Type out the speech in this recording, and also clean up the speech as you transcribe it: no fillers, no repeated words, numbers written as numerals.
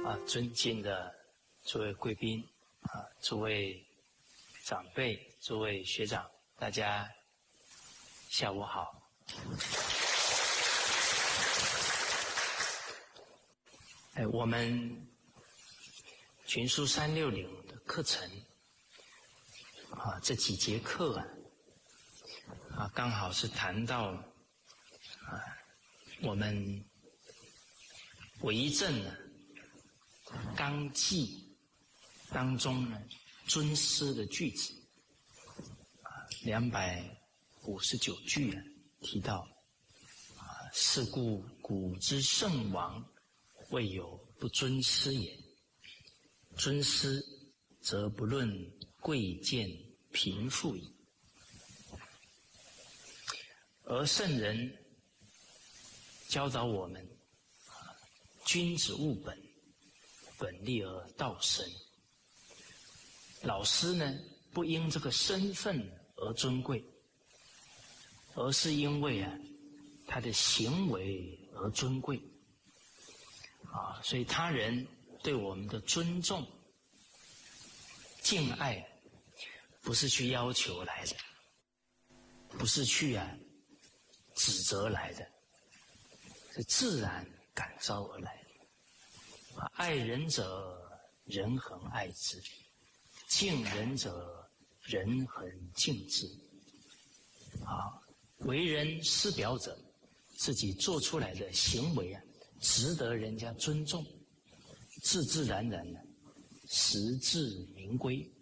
尊敬的诸位贵宾诸位长辈、诸位学长，大家下午好。我们群书360的课程这几节课刚好是谈到我们为政纲纪当中尊师的句子259句提到是故古之圣王未有不尊师也，尊师则不论贵贱贫富矣。而圣人教导我们君子务本，本立而道生。老师呢，不因这个身份而尊贵，而是因为他的行为而尊贵所以他人对我们的尊重敬爱不是去要求来的，不是去指责来的，是自然感召而来的。爱人者人恒爱之，敬人者人恒敬之。为人师表者，自己做出来的行为值得人家尊重，自自然然实至名归。